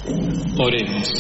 Oremos.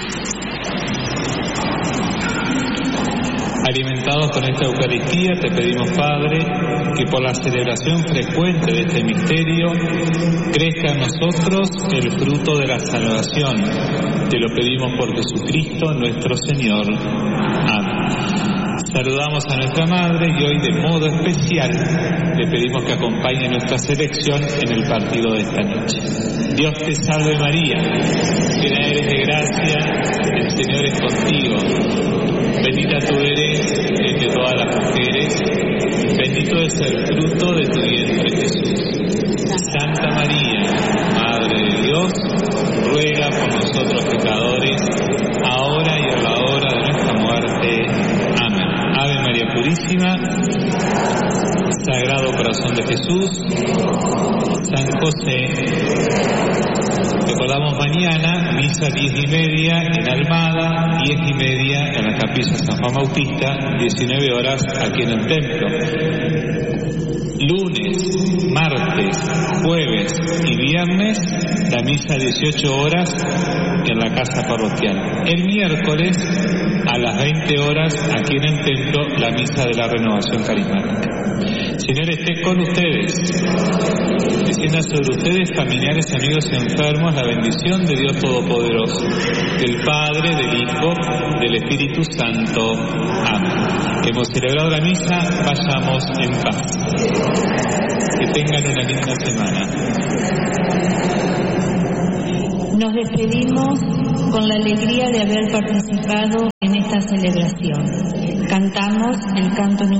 Alimentados con esta Eucaristía, te pedimos, Padre, que por la celebración frecuente de este misterio crezca en nosotros el fruto de la salvación. Te lo pedimos por Jesucristo nuestro Señor. Amén. Saludamos a nuestra Madre y hoy de modo especial le pedimos que acompañe nuestra selección en el partido de esta noche. Dios te salve María, llena eres de gracia, el Señor es contigo. Bendita tú eres entre todas las mujeres, bendito es el fruto de tu vientre Jesús. Santa María, Madre de Dios, ruega por nosotros pecadores, ahora y a la hora de nuestra muerte. Amén. Ave María Purísima, Sagrado Corazón de Jesús, San José. Recordamos mañana, misa 10:30 en Almada, 10:30 en la Capilla San Juan Bautista, 19 horas aquí en el templo. Lunes, martes, jueves y viernes, la misa 18 horas en la casa parroquial. El miércoles, a las 20 horas, aquí en el templo, la misa de la renovación carismática. Señor, esté con ustedes. Descienda sobre ustedes, familiares, amigos y enfermos, la bendición de Dios Todopoderoso, del Padre, del Hijo, del Espíritu Santo. Amén. Hemos celebrado la misa, vayamos en paz. Que tengan una linda semana. Nos despedimos con la alegría de haber participado en esta celebración. Cantamos el canto número